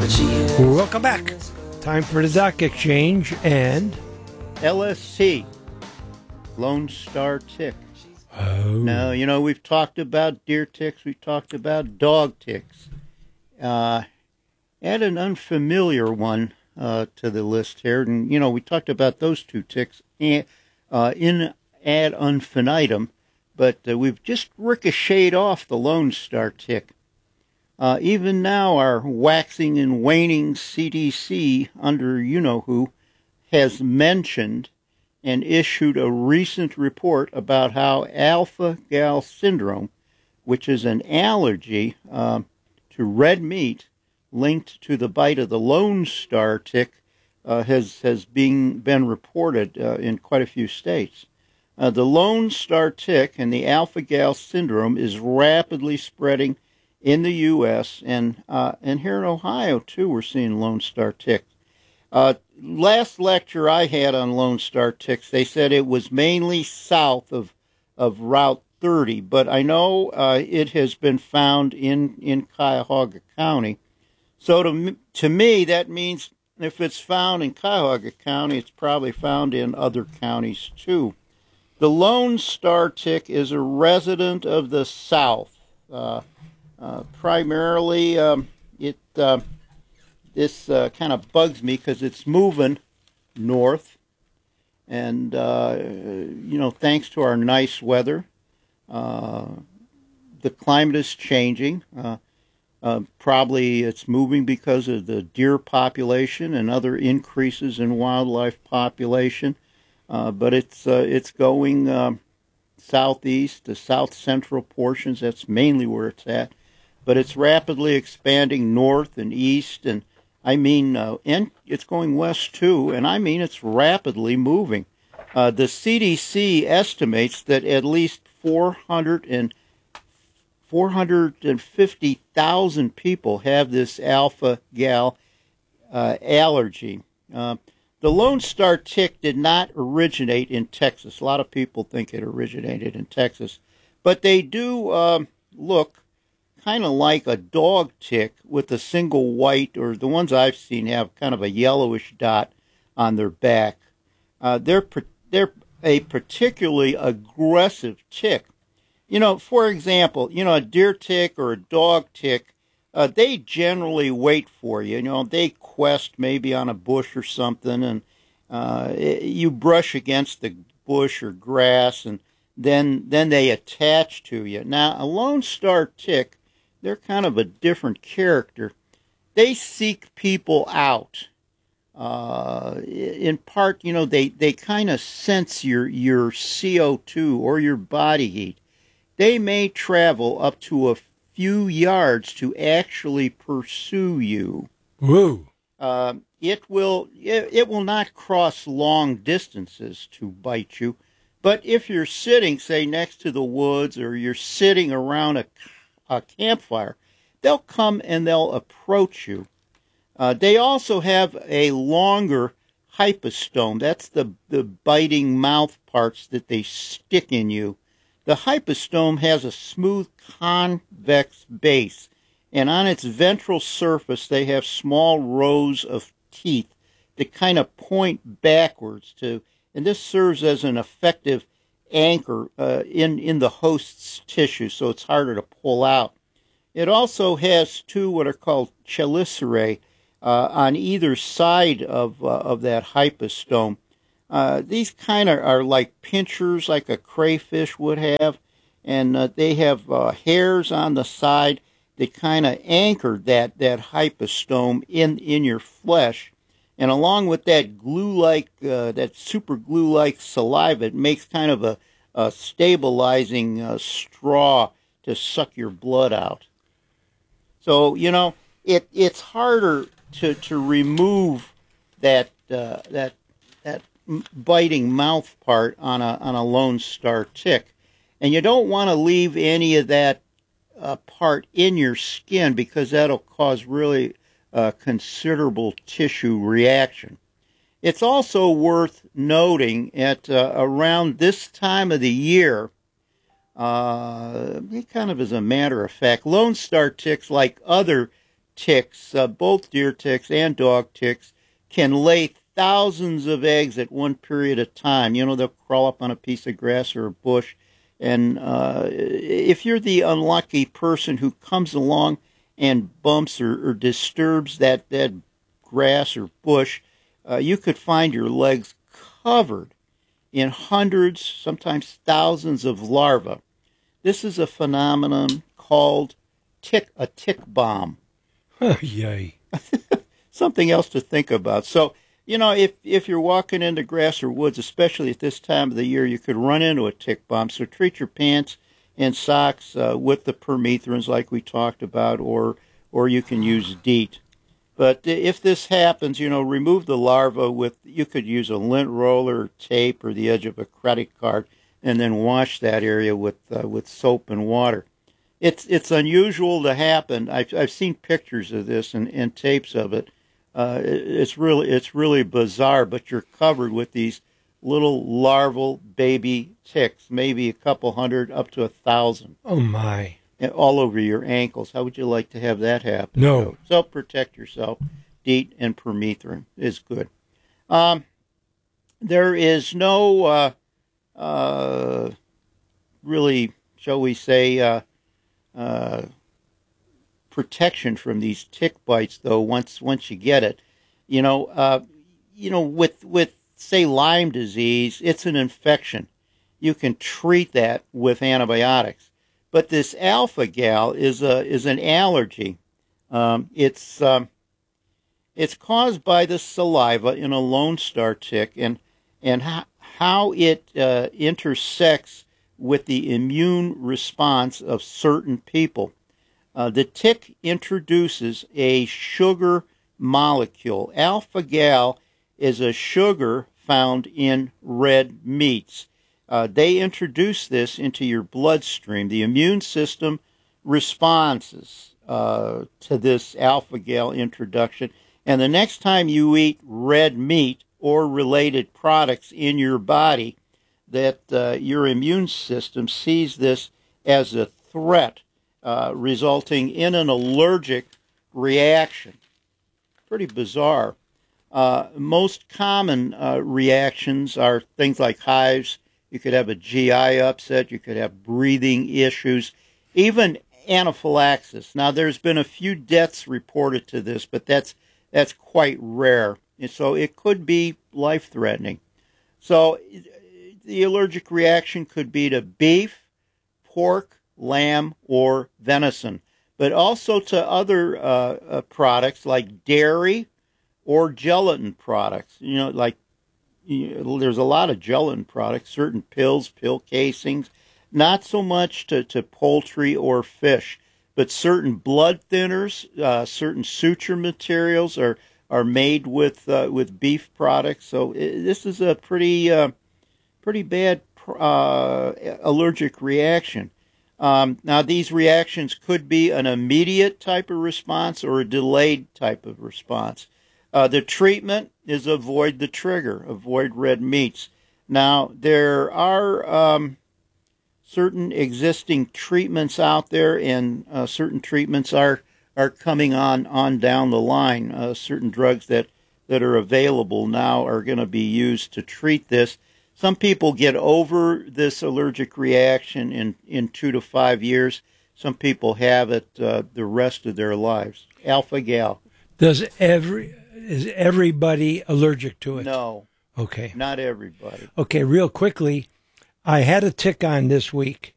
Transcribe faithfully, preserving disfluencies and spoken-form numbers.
Welcome back. Time for the Doc Exchange and L S T, Lone Star Tick. Oh. Now, you know, we've talked about deer ticks, we've talked about dog ticks. Uh, add an unfamiliar one uh, to the list here. And, you know, we talked about those two ticks uh, in ad infinitum, but uh, we've just ricocheted off the Lone Star Tick. Uh, even now, our waxing and waning C D C under you-know-who has mentioned and issued a recent report about how alpha-gal syndrome, which is an allergy uh, to red meat linked to the bite of the Lone Star tick, uh, has, has being, been reported uh, in quite a few states. Uh, the Lone Star tick and the alpha-gal syndrome is rapidly spreading in the U S, and uh, and here in Ohio, too, we're seeing Lone Star ticks. Uh, last lecture I had on Lone Star ticks, they said it was mainly south of of Route thirty, but I know uh, it has been found in, in Cuyahoga County. So to, to me, that means if it's found in Cuyahoga County, it's probably found in other counties, too. The Lone Star tick is a resident of the South. Uh, Uh, primarily, um, it uh, this uh, kind of bugs me because it's moving north, and uh, you know, thanks to our nice weather, uh, the climate is changing. Uh, uh, probably it's moving because of the deer population and other increases in wildlife population, uh, but it's uh, it's going um, southeast, the south central portions. That's mainly where it's at. But it's rapidly expanding north and east, and I mean, uh, and it's going west too, and I mean it's rapidly moving. Uh, the C D C estimates that at least four hundred and four hundred fifty thousand people have this alpha-gal uh, allergy. Uh, the Lone Star tick did not originate in Texas. A lot of people think it originated in Texas, but they do um, look kind of like a dog tick with a single white, or the ones I've seen have kind of a yellowish dot on their back. Uh, they're they're a particularly aggressive tick. You know, for example, you know, a deer tick or a dog tick, uh, they generally wait for you. You know, they quest maybe on a bush or something, and uh, you brush against the bush or grass, and then then they attach to you. Now, a Lone Star tick, they're kind of a different character. They seek people out. Uh, in part, you know, they, they kind of sense your, your C O two or your body heat. They may travel up to a few yards to actually pursue you. Whoa. Uh, it will it, it will not cross long distances to bite you. But if you're sitting, say, next to the woods, or you're sitting around a a campfire, they'll come and they'll approach you. Uh, they also have a longer hypostome. That's the, the biting mouth parts that they stick in you. The hypostome has a smooth convex base, and on its ventral surface they have small rows of teeth that kind of point backwards to, and this serves as an effective anchor uh, in, in the host's tissue, so it's harder to pull out. It also has two what are called chelicerae uh, on either side of uh, of that hypostome. Uh, these kind of are like pinchers, like a crayfish would have, and uh, they have uh, hairs on the side that kind of anchor that, that hypostome in, in your flesh. And along with that glue-like, uh, that super glue-like saliva, it makes kind of a, a stabilizing uh, straw to suck your blood out. So, you know, it it's harder to, to remove that uh, that that biting mouth part on a on a Lone Star tick, and you don't want to leave any of that uh, part in your skin because that'll cause really Uh, considerable tissue reaction. It's also worth noting at uh, around this time of the year, uh, kind of as a matter of fact, Lone Star ticks, like other ticks, uh, both deer ticks and dog ticks, can lay thousands of eggs at one period of time. You know, they'll crawl up on a piece of grass or a bush. And uh, if you're the unlucky person who comes along and bumps or, or disturbs that, that grass or bush, uh, you could find your legs covered in hundreds, sometimes thousands of larvae. This is a phenomenon called tick, a tick bomb. Oh, yay. Something else to think about. So, you know, if, if you're walking into grass or woods, especially at this time of the year, you could run into a tick bomb. So treat your pants and socks uh, with the permethrins like we talked about, or or you can use DEET. But if this happens, you know, remove the larva with, you could use a lint roller, tape, or the edge of a credit card, and then wash that area with uh, with soap and water. It's it's unusual to happen. I've I've seen pictures of this and, and tapes of it. Uh, it's really it's really bizarre, but you're covered with these little larval baby ticks, maybe a couple hundred up to a thousand. Oh, my. All over your ankles. How would you like to have that happen? No. So protect yourself. DEET and permethrin is good. Um, there is no uh, uh, really, shall we say, uh, uh, protection from these tick bites, though. Once once you get it, you know, uh, you know, with with say Lyme disease, it's an infection. You can treat that with antibiotics. But this alpha-gal is a is an allergy. Um, it's um, it's caused by the saliva in a Lone Star tick, and and how, how it uh, intersects with the immune response of certain people. Uh, the tick introduces a sugar molecule. Alpha-gal is a sugar found in red meats. Uh, they introduce this into your bloodstream. The immune system responds uh, to this alpha-gal introduction, and the next time you eat red meat or related products in your body, that uh, your immune system sees this as a threat, uh, resulting in an allergic reaction. Pretty bizarre. Uh, most common uh, reactions are things like hives. You could have a G I upset. You could have breathing issues, even anaphylaxis. Now, there's been a few deaths reported to this, but that's that's quite rare. And so it could be life-threatening. So the allergic reaction could be to beef, pork, lamb, or venison, but also to other uh, uh, products like dairy or gelatin products. You know, like you know, there's a lot of gelatin products, certain pills, pill casings, not so much to, to poultry or fish, but certain blood thinners, uh, certain suture materials are are made with uh, with beef products. So it, this is a pretty uh, pretty bad uh, allergic reaction. Um, now, these reactions could be an immediate type of response or a delayed type of response. Uh, the treatment is avoid the trigger, avoid red meats. Now, there are um, certain existing treatments out there, and uh, certain treatments are, are coming on, on down the line. Uh, certain drugs that, that are available now are going to be used to treat this. Some people get over this allergic reaction in, in two to five years. Some people have it uh, the rest of their lives. Alpha-gal. Does every is everybody allergic to it? No. Okay. Not everybody. Okay, real quickly, I had a tick on this week,